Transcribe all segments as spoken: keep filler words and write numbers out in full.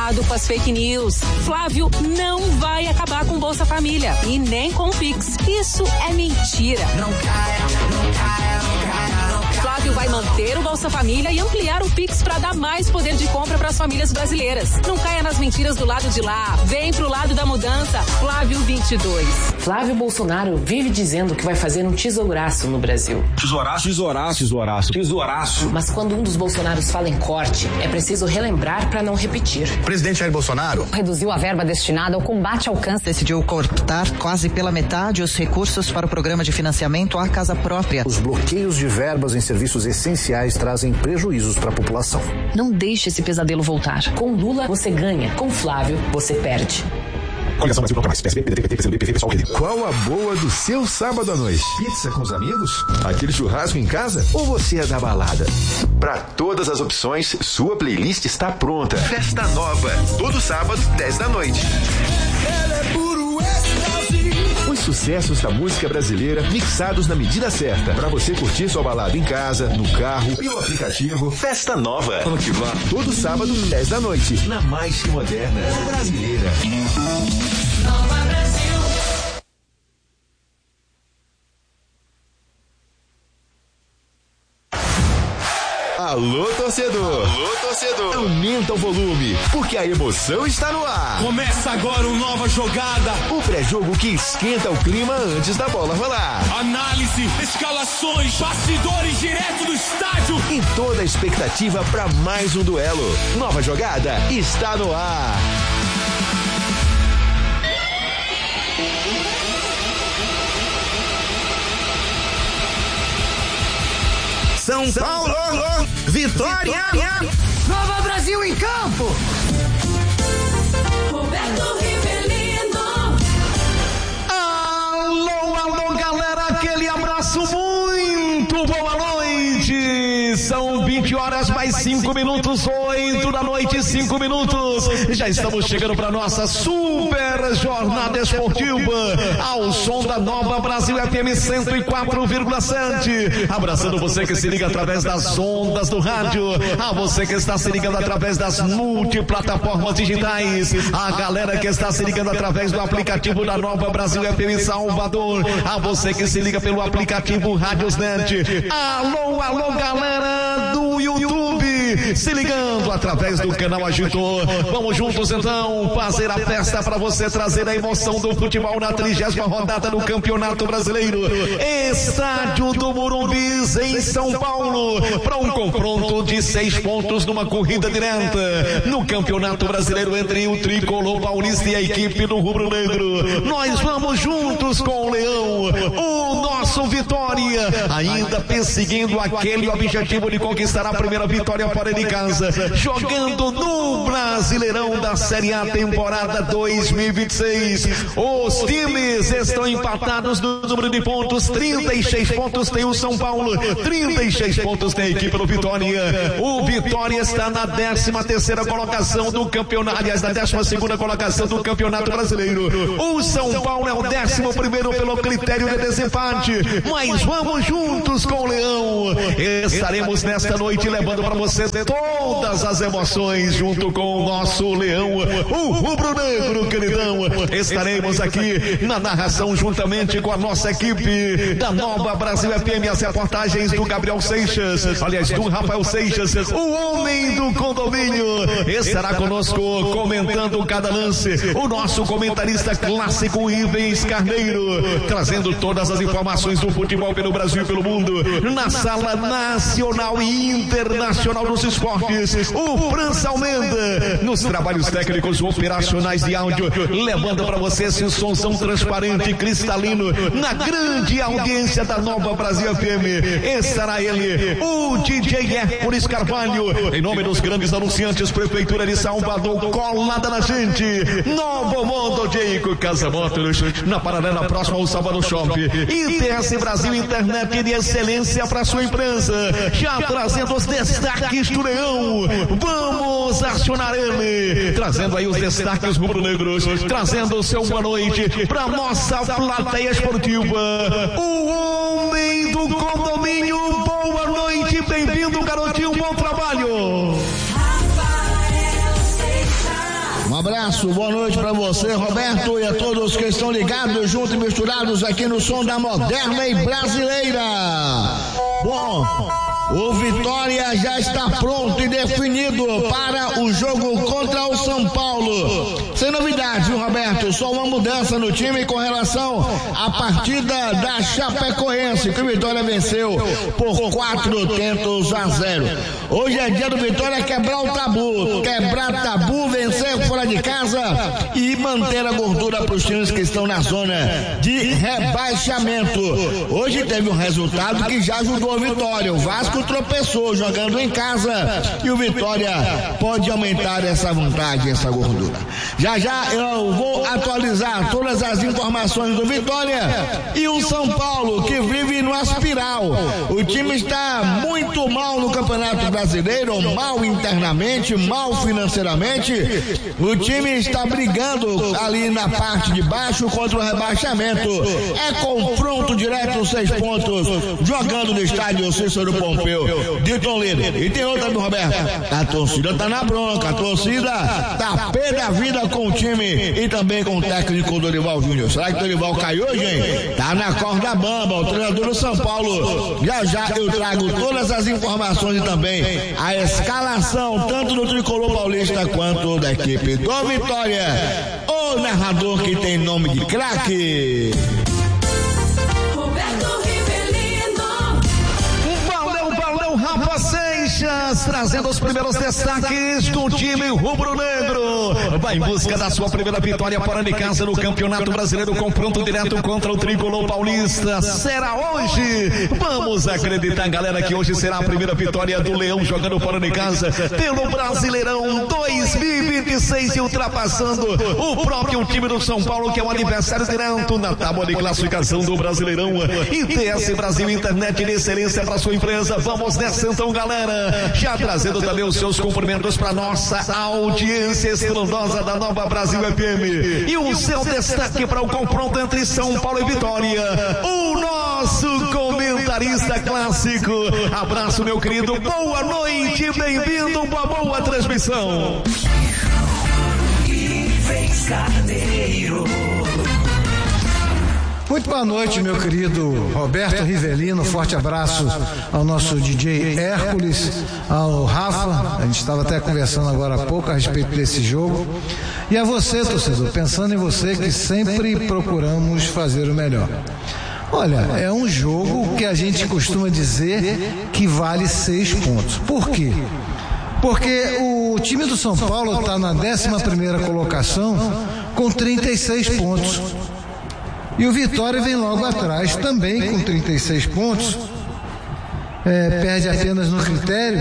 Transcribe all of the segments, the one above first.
Cuidado com as fake news. Flávio não vai acabar com Bolsa Família e nem com o Pix. Isso é mentira. Não caia, não caia, não caia, não caia. Flávio vai manter o Bolsa Família e ampliar o Pix para dar mais poder de compra para as famílias brasileiras. Não caia nas mentiras do lado de lá. Vem pro lado da mudança. Flávio vinte e dois. Flávio Bolsonaro vive dizendo que vai fazer um tesouraço no Brasil. Tesouraço, tesouraço, tesouraço, tesouraço. Mas quando um dos Bolsonaros fala em corte, é preciso relembrar para não repetir. O presidente Jair Bolsonaro reduziu a verba destinada ao combate ao câncer. Decidiu cortar quase pela metade os recursos para o programa de financiamento à casa própria. Os bloqueios de verbas em serviços essenciais trazem prejuízos para a população. Não deixe esse pesadelo voltar. Com Lula, você ganha. Com Flávio, você perde. Coligação Brasil Pronto Mais. P S B, P D T, P C do B, P V, pessoal querido. Qual a boa do seu sábado à noite? Pizza com os amigos? Aquele churrasco em casa? Ou você é da balada? Para todas as opções, sua playlist está pronta. Festa Nova, todo sábado, dez da noite. Ela é puro êxtase. Os sucessos da música brasileira mixados na medida certa. Para você curtir sua balada em casa, no carro, pelo aplicativo. Festa Nova. Vamos que vá. Todo sábado, dez da noite. Na mais moderna brasileira. Nova Brasil. Alô, torcedor! Alô, torcedor! Aumenta o volume, porque a emoção está no ar. Começa agora uma nova jogada. O pré-jogo que esquenta o clima antes da bola rolar. Análise, escalações, bastidores direto do estádio. E toda a expectativa para mais um duelo. Nova jogada está no ar. São Paulo, Vitória, Nova Brasil em campo. Roberto Rivelino. Alô, alô, galera, aquele abraço muito boa noite. São vinte horas mais cinco minutos, oito da noite, cinco minutos. Já estamos chegando para nossa super jornada esportiva ao som da Nova Brasil F M cento e quatro vírgula sete. Abraçando você que se liga através das ondas do rádio, a você que está se ligando através das multiplataformas digitais, a galera que está se ligando através do aplicativo da Nova Brasil F M Salvador, a você que se liga pelo aplicativo Radiosnet. Alô, alô, galera do YouTube, se ligando através do canal Agitor. Vamos juntos então fazer a festa para você trazer a emoção do futebol na trigésima rodada do Campeonato Brasileiro. Estádio do Morumbi em São Paulo, para um confronto de seis pontos numa corrida direta no Campeonato Brasileiro entre o Tricolor Paulista e a equipe do Rubro Negro. Nós vamos juntos com o Leão, o nosso Vitória, ainda perseguindo aquele objetivo de conquistar a primeira vitória fora de casa, jogando no Brasileirão da Série A temporada dois mil e vinte e seis. Os times estão empatados no número de pontos, trinta e seis pontos tem o São Paulo, trinta e seis pontos tem a equipe do Vitória. O Vitória está na décima terceira colocação do campeonato, aliás, na décima segunda colocação do Campeonato Brasileiro. O São Paulo é o décimo primeiro pelo critério de desempate, mas vamos juntos com o Leão. Estaremos nesta noite levando para você todas as emoções junto com o nosso Leão, o Rubro Negro, queridão. Estaremos aqui na narração juntamente com a nossa equipe da Nova Brasil F M, as reportagens do Gabriel Seixas, aliás, do Rafael Seixas, o homem do condomínio, estará conosco comentando cada lance, o nosso comentarista clássico Ivens Carneiro, trazendo todas as informações do futebol pelo Brasil e pelo mundo, na sala nacional e internacional dos esportes, o França Almeida, nos trabalhos técnicos operacionais de áudio, levando para você esse somzão transparente e cristalino, na grande audiência da Nova Brasil F M, estará ele, o D J Hércules Carvalho, em nome dos grandes anunciantes, Prefeitura de Salvador, colada na gente, Novo Mundo Jeico Casa Motors, na paralela próxima ao Salvador Shopping, I T S Brasil, internet de excelência para sua empresa, já trazendo os destaques do Leão. Vamos acionar ele, trazendo aí os destaques rubro-negros, trazendo o seu boa noite para nossa plateia esportiva, o homem do condomínio. Boa noite, bem-vindo, garotinho, bom trabalho. Rafael Seixas. Um abraço, boa noite pra você, Roberto, e a todos que estão ligados, juntos e misturados aqui no som da Moderna e Brasileira. Bom, o Vitória já está pronto e definido para o jogo contra o São Paulo. Sem novidade, viu, Roberto? Só uma mudança no time com relação à partida da Chapecoense, que o Vitória venceu por quatro tentos a zero. Hoje é dia do Vitória quebrar o tabu, quebrar tabu, vencer fora de casa e manter a gordura para os times que estão na zona de rebaixamento. Hoje teve um resultado que já ajudou a Vitória. O Vasco tropeçou jogando em casa e o Vitória pode aumentar essa vantagem, essa gordura. Já já eu vou atualizar todas as informações do Vitória e o São Paulo, que vive no aspiral. O time está muito mal no Campeonato Brasileiro, mal internamente, mal financeiramente. O time está brigando ali na parte de baixo contra o rebaixamento. É confronto direto, seis pontos, jogando no estádio Cícero Pompeu de Toledo. E tem outra do Roberto. A torcida tá na bronca, a torcida tá pé da vida com o time e também com o técnico Dorival Júnior. Será que o Dorival caiu hoje, hein? Tá na corda bamba, o treinador do São Paulo. Já já eu trago todas as informações e também a escalação, tanto do tricolor paulista quanto da equipe do Vitória. O narrador que tem nome de craque. Rafa Seixas, trazendo os primeiros destaques do time rubro-negro. Vai em busca da sua primeira vitória fora de casa no Campeonato Brasileiro, confronto direto contra o tricolor paulista. Será hoje. Vamos acreditar, galera, que hoje será a primeira vitória do Leão jogando fora de casa pelo Brasileirão dois mil e vinte e seis e ultrapassando o próprio time do São Paulo, que é o adversário direto na tábua de classificação do Brasileirão. E T S Brasil, internet de excelência para sua empresa. Vamos nessa então, galera, já trazendo também os seus cumprimentos para nossa audiência estrondosa da Nova Brasil F M e o seu destaque para o confronto entre São Paulo e Vitória, o nosso comentarista clássico. Abraço, meu querido, boa noite, bem-vindo, uma boa transmissão. Carneiro. Muito boa noite, meu querido Roberto Rivelino. Forte abraço ao nosso D J Hércules, ao Rafa. A gente estava até conversando agora há pouco a respeito desse jogo. E a você, torcedor, pensando em você, que sempre procuramos fazer o melhor. Olha, é um jogo que a gente costuma dizer que vale seis pontos. Por quê? Porque o time do São Paulo está na décima primeira colocação com trinta e seis pontos. E o Vitória vem logo atrás, também com trinta e seis pontos, é, perde apenas no critério.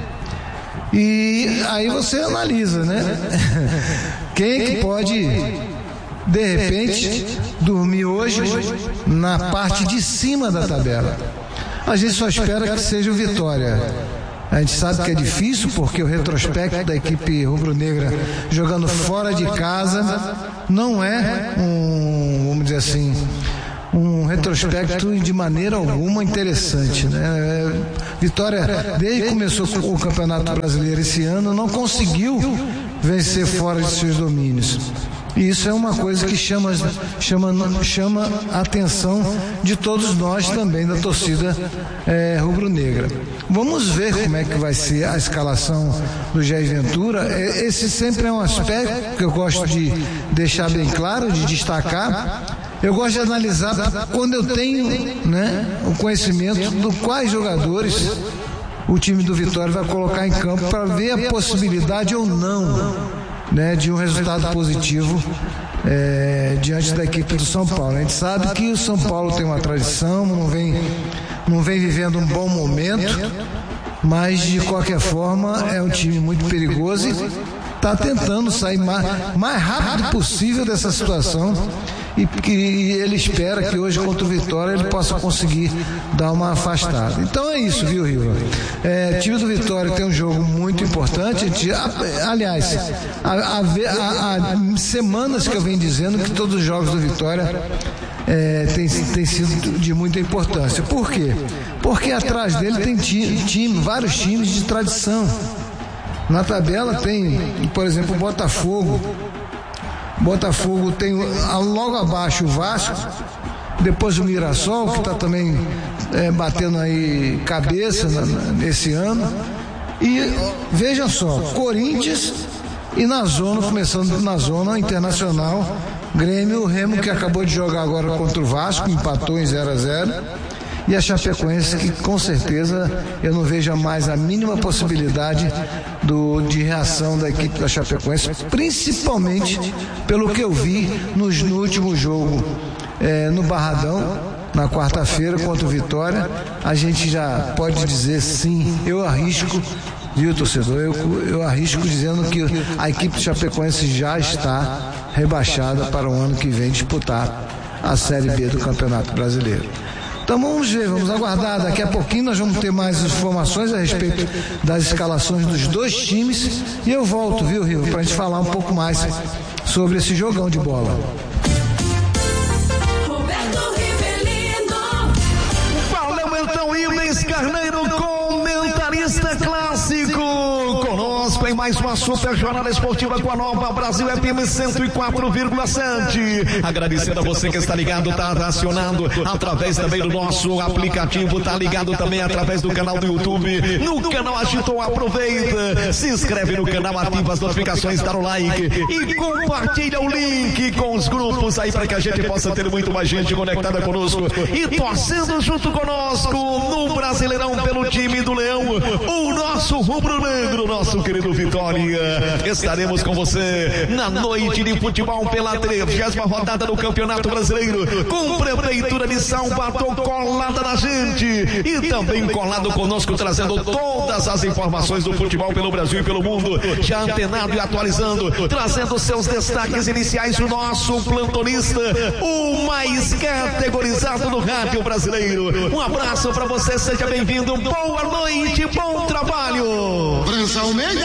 E aí você analisa, né? Quem que pode, de repente, dormir hoje na parte de cima da tabela? A gente só espera que seja o Vitória. A gente sabe que é difícil, porque o retrospecto da equipe rubro-negra jogando fora de casa não é um, vamos dizer assim, um retrospecto de maneira alguma interessante, né? Vitória, desde que começou o Campeonato Brasileiro esse ano, não conseguiu vencer fora de seus domínios. E isso é uma coisa que chama, chama, chama a atenção de todos nós também, da torcida é, rubro-negra. Vamos ver como é que vai ser a escalação do Jair Ventura. Esse sempre é um aspecto que eu gosto de deixar bem claro, de destacar. Eu gosto de analisar quando eu tenho, né, o conhecimento de quais jogadores o time do Vitória vai colocar em campo, para ver a possibilidade ou não, né, de um resultado positivo é, diante da equipe do São Paulo. A gente sabe que o São Paulo tem uma tradição, não vem, não vem vivendo um bom momento, mas de qualquer forma é um time muito perigoso e está tentando sair mais, mais rápido possível dessa situação. E que ele espera que hoje contra o Vitória ele possa conseguir dar uma afastada. Então é isso, viu, Riva? É, o time do Vitória tem um jogo muito importante. Gente, aliás, há, há, há semanas que eu venho dizendo que todos os jogos do Vitória é, têm tem sido de muita importância. Por quê? Porque atrás dele tem time, time, vários times de tradição. Na tabela tem, por exemplo, o Botafogo. Botafogo tem logo abaixo o Vasco, depois o Mirassol, que está também é, batendo aí cabeça na, na, nesse ano. E veja só, Corinthians e na zona, começando na zona internacional, Grêmio, Remo, que acabou de jogar agora contra o Vasco, empatou em zero a zero. E a Chapecoense, que com certeza eu não vejo mais a mínima possibilidade do, de reação da equipe da Chapecoense, principalmente pelo que eu vi nos, no último jogo é, no Barradão, na quarta-feira contra o Vitória. A gente já pode dizer sim, eu arrisco, viu, torcedor, eu, eu arrisco dizendo que a equipe de Chapecoense já está rebaixada para o ano que vem disputar a Série B do Campeonato Brasileiro. Então vamos ver, vamos aguardar. Daqui a pouquinho nós vamos ter mais informações a respeito das escalações dos dois times. E eu volto, viu, Rio, para a gente falar um pouco mais sobre esse jogão de bola. Valeu, então, Ivens Carneiro, comentarista clássico. Conosco em mais uma super jornada esportiva com a Nova Brasil F M cento e quatro vírgula sete. Agradecendo a você que está ligado, está acionado através também do nosso aplicativo, está ligado também através do canal do YouTube, no canal Agitou. Aproveita, se inscreve no canal, ativa as notificações, dá o like e compartilha o link com os grupos aí para que a gente possa ter muito mais gente conectada conosco e torcendo junto conosco no Brasileirão pelo time do Leão, o nosso rubro-negro, nosso querido Vitória. Estaremos com você na noite de futebol pela trigésima rodada do Campeonato Brasileiro, com Prefeitura de Salvador colada na gente e também colado conosco, trazendo todas as informações do futebol pelo Brasil e pelo mundo, já antenado e atualizando, trazendo seus destaques iniciais, o nosso plantonista, o mais categorizado do rádio brasileiro. Um abraço para você, seja bem-vindo, boa noite, bom trabalho. França Almeida.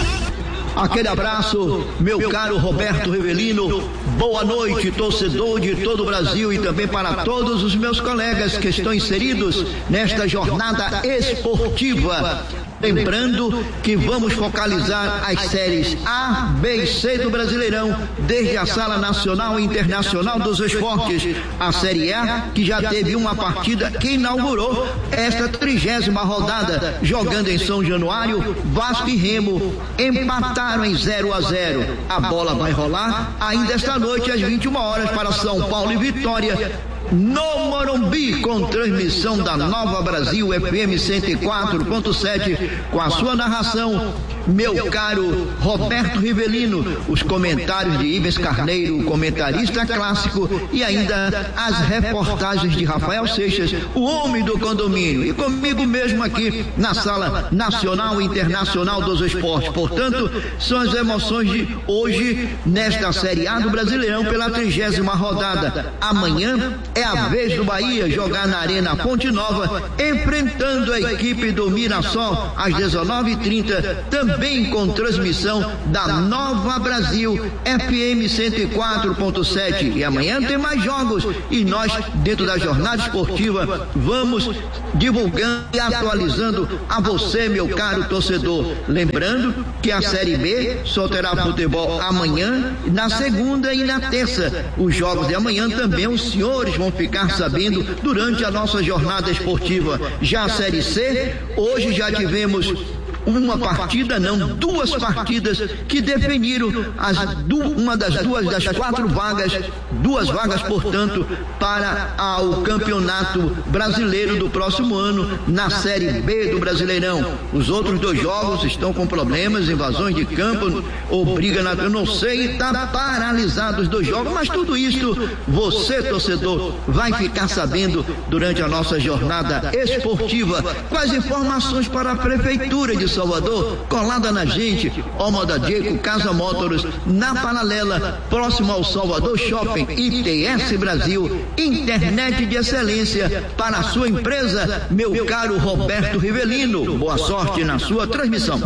Aquele abraço, meu caro Roberto Rivelino. Boa noite, torcedor de todo o Brasil e também para todos os meus colegas que estão inseridos nesta jornada esportiva. Lembrando que vamos focalizar as séries A, B e C do Brasileirão, desde a Sala Nacional e Internacional dos Esportes. A Série A, que já teve uma partida que inaugurou esta trigésima rodada, jogando em São Januário, Vasco e Remo empataram em zero a zero. A bola vai rolar ainda esta noite às vinte e uma horas para São Paulo e Vitória, no Morumbi, com transmissão da Nova Brasil F M cento e quatro ponto sete, com a sua narração, meu caro Roberto Rivelino, os comentários de Ivens Carneiro, comentarista clássico, e ainda as reportagens de Rafael Seixas, o homem do condomínio, e comigo mesmo aqui na Sala Nacional e Internacional dos Esportes. Portanto, são as emoções de hoje nesta Série A do Brasileirão pela trigésima rodada. Amanhã é a vez do Bahia jogar na Arena Fonte Nova, enfrentando a equipe do Mirassol às dezenove e trinta, também com transmissão da Nova Brasil F M cento e quatro ponto sete. E amanhã tem mais jogos e nós, dentro da jornada esportiva, vamos divulgando e atualizando a você, meu caro torcedor. Lembrando que a Série B só terá futebol amanhã, na segunda e na terça. Os jogos de amanhã também os senhores vão ficar sabendo durante a nossa jornada esportiva. Já a Série C, hoje já tivemos uma partida, não, duas partidas que definiram as du, uma das duas das quatro vagas, duas vagas, portanto, para a, o Campeonato Brasileiro do próximo ano na Série B do Brasileirão. Os outros dois jogos estão com problemas, invasões de campo, ou briga na, eu não sei, está paralisado os dois jogos, mas tudo isso você, torcedor, vai ficar sabendo durante a nossa jornada esportiva, com as informações para a Prefeitura de Salvador, colada na gente, Omoda Diego, Casa Motors, na paralela, próximo ao Salvador Shopping, I T S Brasil, internet de excelência para a sua empresa, meu caro Roberto Rivelino. Boa sorte na sua transmissão.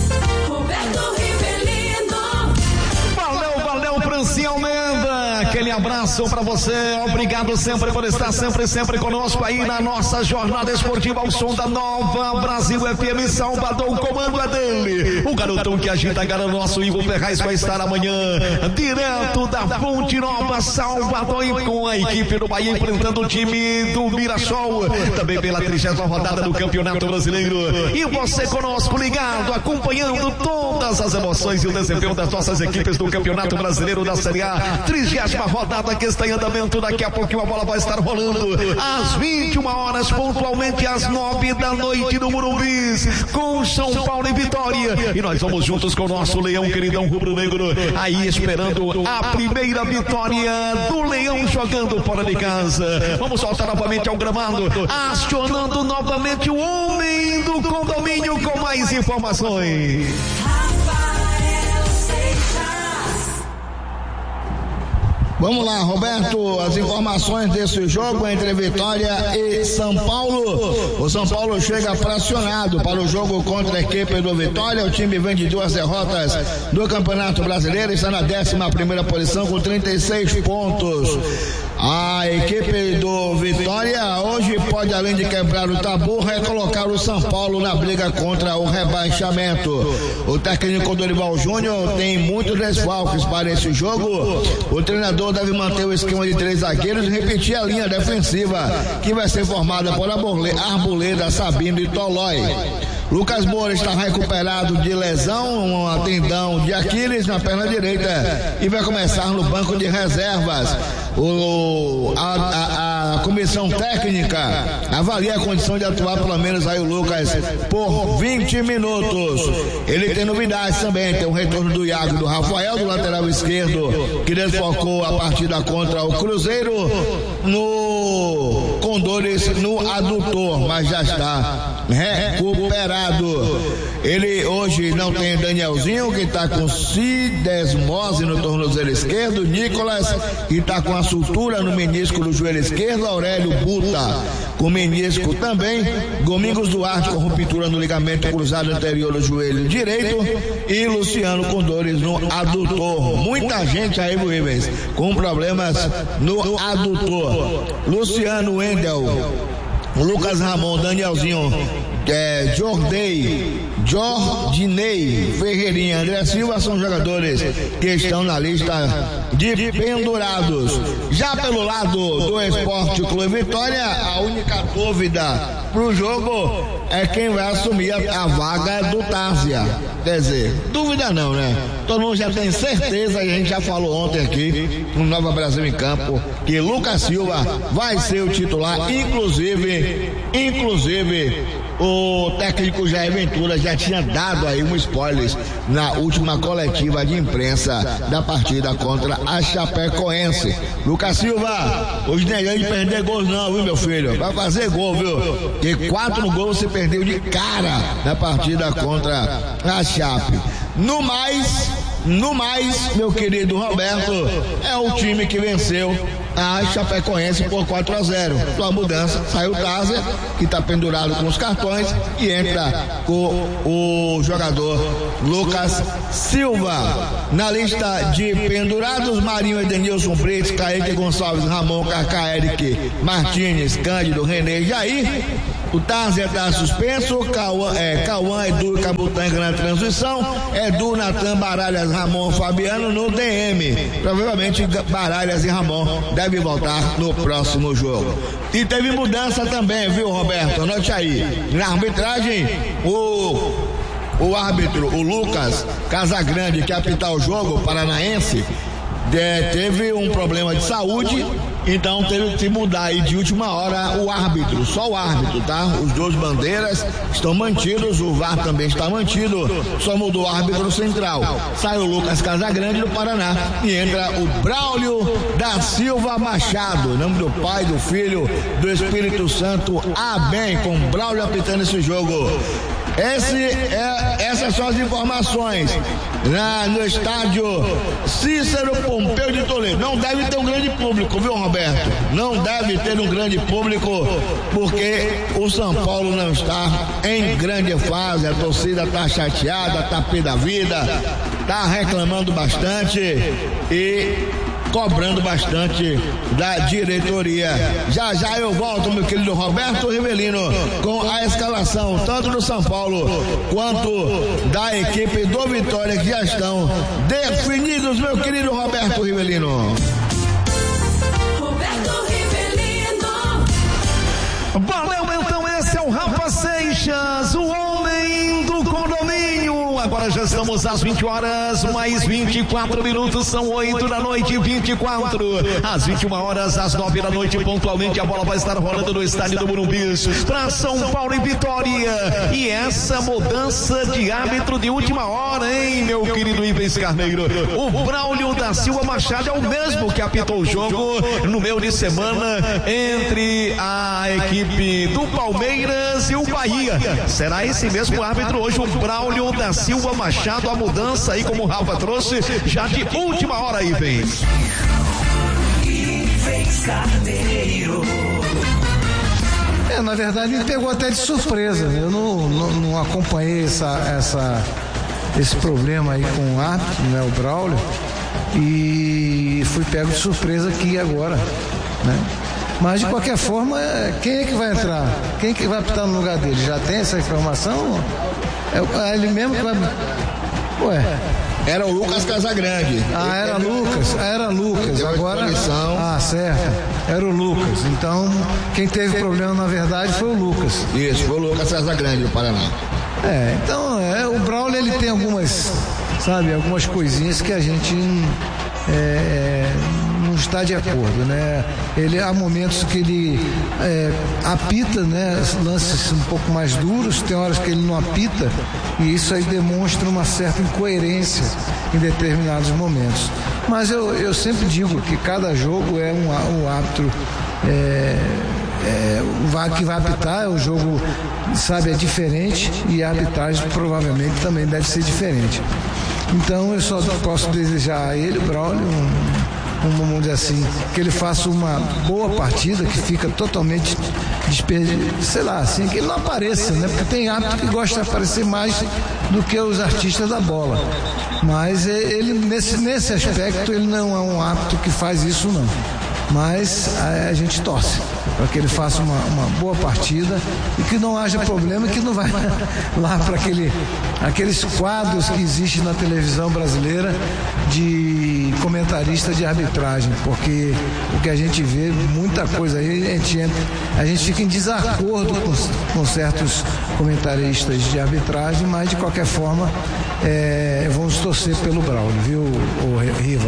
Valeu, valeu, Francinha Almeida. Aquele abraço pra você, obrigado sempre por estar sempre, sempre conosco aí na nossa jornada esportiva ao som da Nova Brasil F M Salvador. O comando é dele, o garotão que agita a cara, nosso Igor Ferraz vai estar amanhã direto da Fonte Nova, Salvador, e com a equipe do Bahia enfrentando o time do Mirassol, também pela trigésima rodada do Campeonato Brasileiro. E você conosco, ligado, acompanhando todas as emoções e o desempenho das nossas equipes do Campeonato Brasileiro da Série A, trigésima rodada que está em andamento. Daqui a pouquinho a bola vai estar rolando às vinte e uma horas, pontualmente às nove da noite no Morumbi, com São Paulo e Vitória. E nós vamos juntos com o nosso Leão queridão rubro-negro, aí esperando a primeira vitória do Leão jogando fora de casa. Vamos voltar novamente ao gramado, acionando novamente o homem do condomínio com mais informações. Vamos lá, Roberto, as informações desse jogo entre Vitória e São Paulo. O São Paulo chega fracionado para o jogo contra a equipe do Vitória. O time vem de duas derrotas do Campeonato Brasileiro, está na décima primeira posição com trinta e seis pontos. A equipe do Vitória hoje pode, além de quebrar o tabu, recolocar o São Paulo na briga contra o rebaixamento. O técnico Dorival Júnior tem muitos desfalques para esse jogo. O treinador deve manter o esquema de três zagueiros e repetir a linha defensiva, que vai ser formada por Arboleda, Sabino e Tolói. Lucas Moura está recuperado de lesão, um tendão de Aquiles na perna direita, e vai começar no banco de reservas. O, a, a, a comissão técnica avalia a condição de atuar pelo menos aí o Lucas por vinte minutos. Ele tem novidades também, tem o retorno do Iago, do Rafael, do lateral esquerdo, que desfocou a partida contra o Cruzeiro no Condores, no adutor, mas já está recuperado. Ele hoje não tem Danielzinho, que está com cidesmose no tornozelo esquerdo, Nicolas, que está com a sutura no menisco do joelho esquerdo, Aurélio Buta com menisco também, Domingos Duarte com ruptura no ligamento cruzado anterior do joelho direito, e Luciano com dores no adutor. Muita gente aí, Rubens, com problemas no adutor. Luciano Wendel, Lucas Ramon, Danielzinho, é, Jordei, Jordinei, Ferreirinha, André Silva são jogadores que estão na lista de pendurados. Já pelo lado do Esporte Clube Vitória, a única dúvida pro jogo é quem vai assumir a, a vaga do Tárzia. Quer dizer, dúvida não, né? Todo mundo já tem certeza, e a gente já falou ontem aqui no Nova Brasil em Campo, que Lucas Silva vai ser o titular, inclusive, inclusive o técnico Jair Ventura já tinha dado aí um spoiler na última coletiva de imprensa da partida contra a Chapecoense. Lucas Silva, hoje não é de perder gols não, viu, meu filho? Vai fazer gol, viu? Porque quatro gols você perdeu de cara na partida contra a Chape. No mais, no mais, meu querido Roberto, é o time que venceu a Chapecoense por quatro a zero. Sua mudança, saiu o Tárzia, que está pendurado com os cartões, e entra com o jogador Lucas Silva. Na lista de pendurados, Marinho, Edenilson, Bretes, Kaique Gonçalves, Ramon, Cacá, Eric, Martínez, Cândido, René e Jair. O Tárzia está suspenso, Cauã, é, Cauã, Edu, Cabutanga na transição, Edu, Natan, Baralhas, Ramon, Fabiano no D M. Provavelmente Baralhas e Ramon devem voltar no próximo jogo. E teve mudança também, viu, Roberto? Anote aí. Na arbitragem, o, o árbitro, o Lucas Casagrande, que apita o jogo paranaense, de, teve um problema de saúde. Então teve que mudar aí de última hora o árbitro, só o árbitro, tá? Os dois bandeiras estão mantidos, o V A R também está mantido, só mudou o árbitro central. Sai o Lucas Casagrande do Paraná e entra o Braulio da Silva Machado, nome do Pai, do Filho, do Espírito Santo, amém, com Braulio apitando esse jogo. Esse é, essas são as informações na, no estádio Cícero Pompeu de Toledo. Não deve ter um grande público, viu, Roberto? Não deve ter um grande público, porque o São Paulo não está em grande fase. A torcida está chateada, está pé da vida, está reclamando bastante, e cobrando bastante da diretoria. Já já eu volto, meu querido Roberto Rivelino, com a escalação tanto do São Paulo quanto da equipe do Vitória, que já estão definidos, meu querido Roberto Rivelino. Roberto Rivelino. Valeu, então, esse é o Rafa Seixas, o homem do condomínio. Agora já estamos às vinte horas, mais vinte e quatro minutos, são oito da noite, vinte e quatro. Às vinte e uma horas, às nove da noite, pontualmente, a bola vai estar rolando no estádio do Morumbi para São Paulo e Vitória. E essa mudança de árbitro de última hora, hein, meu querido Ivens Carneiro? O Braulio da Silva Machado é o mesmo que apitou o jogo no meio de semana entre a equipe do Palmeiras e o Bahia. Será esse mesmo árbitro hoje, o Braulio da Silva Machado? A mudança aí, como o Rafa trouxe, já de última hora, Ivens. Ivens Carneiro. É, na verdade me pegou até de surpresa, né? Eu não, não, não acompanhei essa, essa, esse problema aí com o árbitro, né, o Braulio, e fui pego de surpresa aqui agora, né? Mas de qualquer forma, quem é que vai entrar? Quem é que vai apitar no lugar dele? Já tem essa informação? É ele mesmo que vai... Ué... Era o Lucas Casagrande. Ah, era Lucas, era Lucas. Agora. Ah, certo. Era o Lucas. Então, quem teve problema na verdade foi o Lucas. Isso, foi o Lucas Casagrande do Paraná. É, então, é, o Braulio, ele tem algumas, sabe, algumas coisinhas que a gente é, não está de acordo, né? Ele, há momentos que ele é, apita, né, lances um pouco mais duros, tem horas que ele não apita, e isso aí demonstra uma certa incoerência em determinados momentos. Mas eu, eu sempre digo que cada jogo é um, um árbitro é, é, o que vai apitar, o jogo, sabe, é diferente, e a arbitragem provavelmente também deve ser diferente. Então eu só posso desejar a ele, o Braulio, um, um, vamos dizer assim, que ele faça uma boa partida, que fica totalmente desperdiciado, sei lá, assim, que ele não apareça, né? Porque tem árbitro que gosta de aparecer mais do que os artistas da bola. Mas ele, nesse, nesse aspecto, ele não é um árbitro que faz isso, não. Mas a, a gente torce para que ele faça uma, uma boa partida e que não haja problema, que não vai lá para aquele, aqueles quadros que existem na televisão brasileira de comentarista de arbitragem, porque o que a gente vê, muita coisa aí, a gente, entra, a gente fica em desacordo com, com certos comentaristas de arbitragem, mas de qualquer forma é, vamos torcer pelo Braulio, viu, o Riva?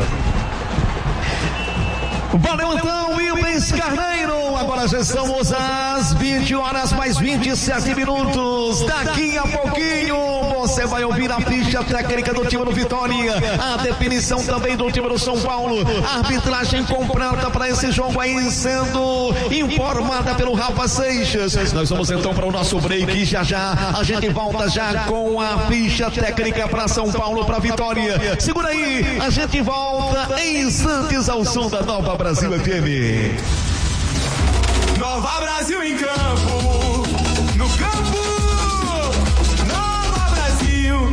Valeu então, Ivens Carneiro. Agora já estamos às vinte horas mais vinte e sete minutos. Daqui a pouquinho você vai ouvir a ficha técnica do time do Vitória, a definição também do time do São Paulo, a arbitragem completa para esse jogo aí sendo informada pelo Rafa Seixas. Nós vamos então para o nosso break e já já a gente volta já com a ficha técnica para São Paulo, para Vitória. Segura aí, a gente volta em instantes ao som da Nova Brasil F M. Nova Brasil em campo, no campo, Nova Brasil.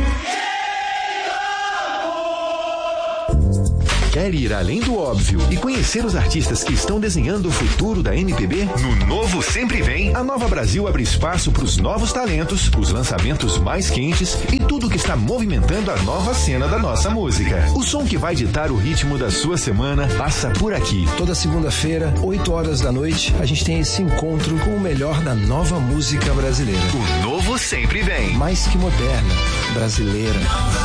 Quer ir além do óbvio e conhecer os artistas que estão desenhando o futuro da M P B? No Novo Sempre Vem, a Nova Brasil abre espaço para os novos talentos, os lançamentos mais quentes e tudo que está movimentando a nova cena da nossa música. O som que vai ditar o ritmo da sua semana passa por aqui. Toda segunda-feira, oito horas da noite, a gente tem esse encontro com o melhor da nova música brasileira. O Novo Sempre Vem. Mais que moderna, brasileira.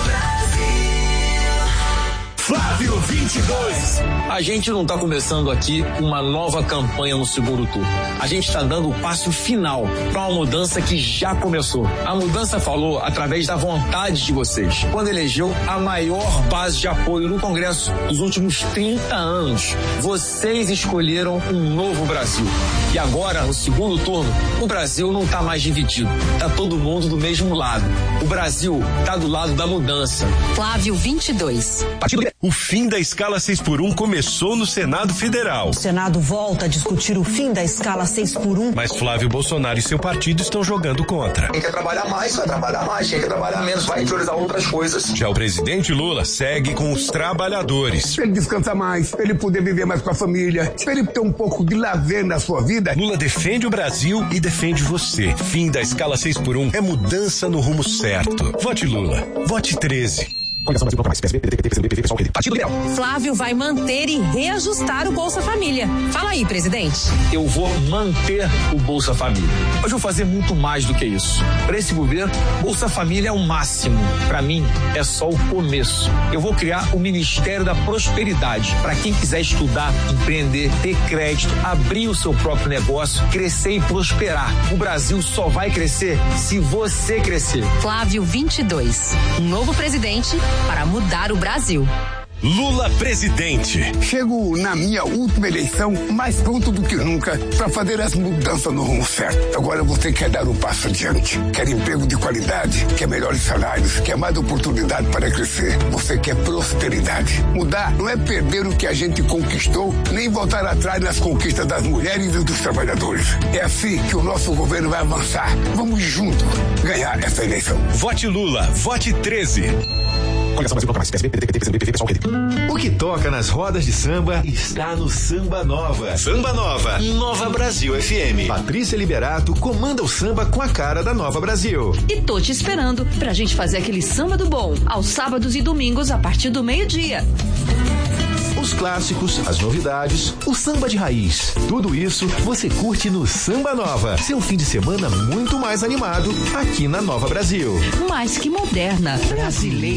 Flávio vinte e dois. A gente não está começando aqui uma nova campanha no segundo turno. A gente está dando o passo final para uma mudança que já começou. A mudança falou através da vontade de vocês, quando elegeu a maior base de apoio no Congresso dos últimos trinta anos. Vocês escolheram um novo Brasil. E agora, no segundo turno, o Brasil não está mais dividido. Está todo mundo do mesmo lado. O Brasil está do lado da mudança. Flávio vinte e dois. Partido O fim da escala seis por um começou no Senado Federal. O Senado volta a discutir o fim da escala seis por um. Mas Flávio Bolsonaro e seu partido estão jogando contra. Quem quer trabalhar mais, vai trabalhar mais. Quem quer trabalhar menos, vai priorizar outras coisas. Já o presidente Lula segue com os trabalhadores. Pra ele descansar mais, pra ele poder viver mais com a família, pra ele ter um pouco de lazer na sua vida. Lula defende o Brasil e defende você. Fim da escala seis por um é mudança no rumo certo. Vote Lula. Vote treze. Flávio vai manter e reajustar o Bolsa Família. Fala aí, presidente. Eu vou manter o Bolsa Família. Mas eu vou fazer muito mais do que isso. Para esse governo, Bolsa Família é o máximo. Para mim, é só o começo. Eu vou criar o Ministério da Prosperidade para quem quiser estudar, empreender, ter crédito, abrir o seu próprio negócio, crescer e prosperar. O Brasil só vai crescer se você crescer. Flávio vinte e dois. Um novo presidente para mudar o Brasil. Lula presidente. Chego na minha última eleição mais pronto do que nunca para fazer as mudanças no rumo certo. Agora você quer dar um passo adiante, quer emprego de qualidade, quer melhores salários, quer mais oportunidade para crescer. Você quer prosperidade. Mudar não é perder o que a gente conquistou, nem voltar atrás nas conquistas das mulheres e dos trabalhadores. É assim que o nosso governo vai avançar. Vamos juntos ganhar essa eleição. Vote Lula, vote treze. O que toca nas rodas de samba está no Samba Nova. Samba Nova, Nova Brasil F M. Patrícia Liberato comanda o samba com a cara da Nova Brasil. E tô te esperando pra gente fazer aquele samba do bom, aos sábados e domingos a partir do meio-dia. Os clássicos, as novidades, o samba de raiz. Tudo isso você curte no Samba Nova. Seu fim de semana muito mais animado aqui na Nova Brasil. Mais que moderna, brasileira.